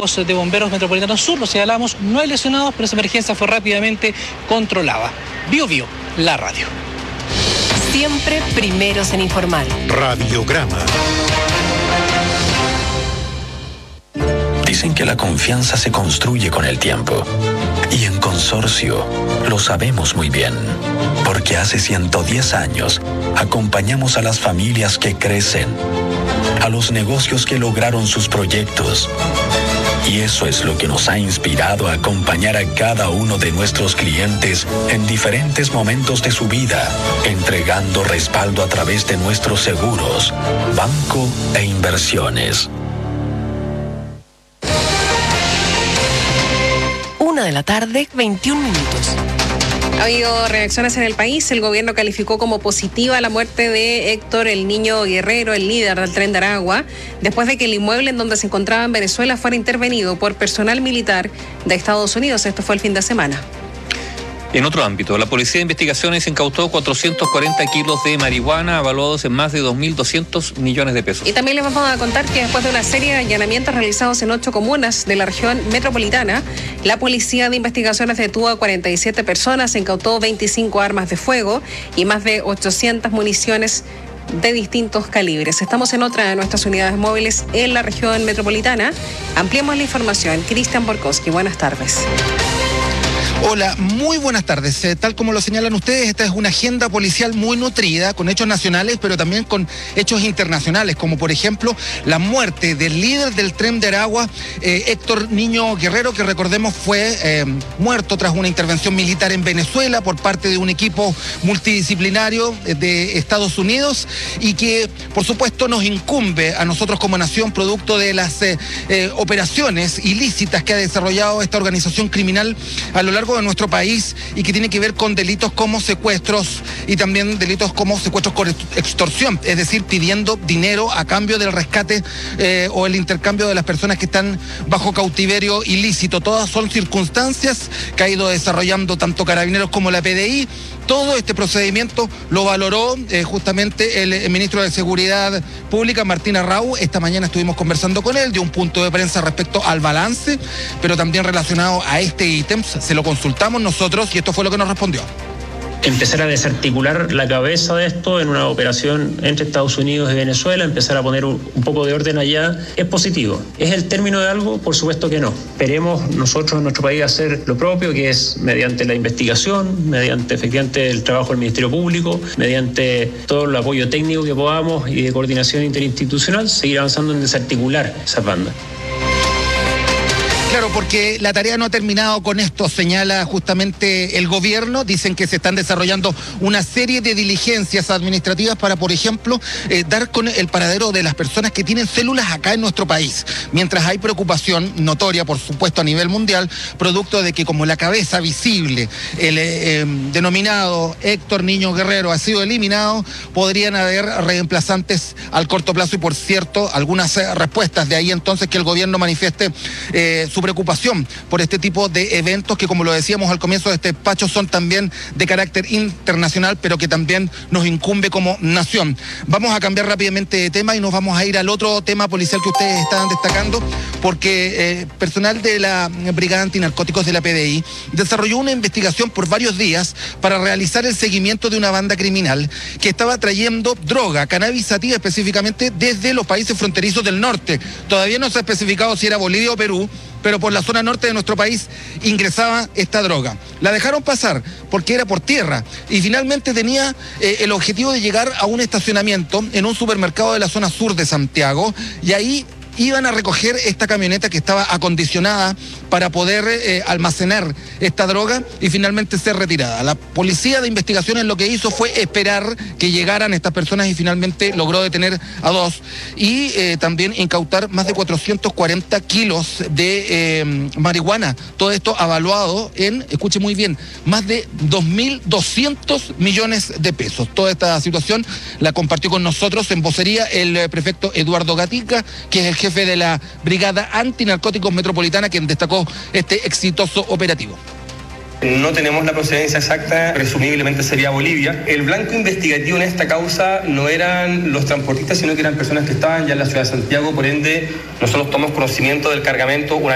cuerpos de bomberos metropolitanos sur, lo señalamos, no hay lesionados, pero esa emergencia fue rápidamente controlada. Bio, la radio. Siempre primeros en informar. Radiograma. Dicen que la confianza se construye con el tiempo. Y en Consorcio lo sabemos muy bien. Porque hace 110 años acompañamos a las familias que crecen, a los negocios que lograron sus proyectos. Y eso es lo que nos ha inspirado a acompañar a cada uno de nuestros clientes en diferentes momentos de su vida, entregando respaldo a través de nuestros seguros, banco e inversiones. 1:21 p.m. Ha habido reacciones en el país. El gobierno calificó como positiva la muerte de Héctor el Niño Guerrero, el líder del Tren de Aragua, después de que el inmueble en donde se encontraba en Venezuela fuera intervenido por personal militar de Estados Unidos. Esto fue el fin de semana. En otro ámbito, la Policía de Investigaciones incautó 440 kilos de marihuana avaluados en más de 2.200 millones de pesos. Y también les vamos a contar que después de una serie de allanamientos realizados en 8 comunas de la región metropolitana, la Policía de Investigaciones detuvo a 47 personas, incautó 25 armas de fuego y más de 800 municiones de distintos calibres. Estamos en otra de nuestras unidades móviles en la región metropolitana. Ampliemos la información. Cristian Borkowski, buenas tardes. Hola, muy buenas tardes. Tal como lo señalan ustedes, esta es una agenda policial muy nutrida, con hechos nacionales, pero también con hechos internacionales, como por ejemplo la muerte del líder del Tren de Aragua, Héctor Niño Guerrero, que recordemos fue muerto tras una intervención militar en Venezuela por parte de un equipo multidisciplinario de Estados Unidos y que, por supuesto, nos incumbe a nosotros como nación, producto de las operaciones ilícitas que ha desarrollado esta organización criminal a lo largo de nuestro país y que tiene que ver con delitos como secuestros y también delitos como secuestros con extorsión, es decir, pidiendo dinero a cambio del rescate o el intercambio de las personas que están bajo cautiverio ilícito. Todas son circunstancias que ha ido desarrollando tanto Carabineros como la PDI. Todo este procedimiento lo valoró justamente el ministro de Seguridad Pública, Martín Arrau. Esta mañana estuvimos conversando con él, dio un punto de prensa respecto al balance, pero también relacionado a este ítem. Se lo consultamos nosotros y esto fue lo que nos respondió. Empezar a desarticular la cabeza de esto en una operación entre Estados Unidos y Venezuela, empezar a poner un poco de orden allá, es positivo. ¿Es el término de algo? Por supuesto que no. Esperemos nosotros en nuestro país hacer lo propio, que es mediante la investigación, mediante efectivamente el trabajo del Ministerio Público, mediante todo el apoyo técnico que podamos y de coordinación interinstitucional, seguir avanzando en desarticular esas bandas. Claro, porque la tarea no ha terminado con esto, señala justamente el gobierno. Dicen que se están desarrollando una serie de diligencias administrativas para, por ejemplo, dar con el paradero de las personas que tienen células acá en nuestro país. Mientras hay preocupación notoria, por supuesto, a nivel mundial, producto de que como la cabeza visible, el denominado Héctor Niño Guerrero ha sido eliminado, podrían haber reemplazantes al corto plazo y, por cierto, algunas respuestas. De ahí entonces que el gobierno manifieste su preocupación por este tipo de eventos que, como lo decíamos al comienzo de este despacho, son también de carácter internacional, pero que también nos incumbe como nación. Vamos a cambiar rápidamente de tema y nos vamos a ir al otro tema policial que ustedes estaban destacando, porque personal de la Brigada Antinarcóticos de la PDI desarrolló una investigación por varios días para realizar el seguimiento de una banda criminal que estaba trayendo droga, cannabis sativa específicamente, desde los países fronterizos del norte. Todavía no se ha especificado si era Bolivia o Perú, pero por la zona norte de nuestro país ingresaba esta droga. La dejaron pasar porque era por tierra y finalmente tenía el objetivo de llegar a un estacionamiento en un supermercado de la zona sur de Santiago, y ahí iban a recoger esta camioneta que estaba acondicionada para poder almacenar esta droga y finalmente ser retirada. La policía de investigaciones lo que hizo fue esperar que llegaran estas personas y finalmente logró detener a 2 y también incautar más de 440 kilos de marihuana. Todo esto avaluado en, escuche muy bien, más de 2.200 millones de pesos. Toda esta situación la compartió con nosotros en vocería el prefecto Eduardo Gatica, que es el jefe de la Brigada Antinarcóticos Metropolitana, quien destacó este exitoso operativo. No tenemos la procedencia exacta, presumiblemente sería Bolivia. El blanco investigativo en esta causa no eran los transportistas, sino que eran personas que estaban ya en la ciudad de Santiago, por ende nosotros tomamos conocimiento del cargamento.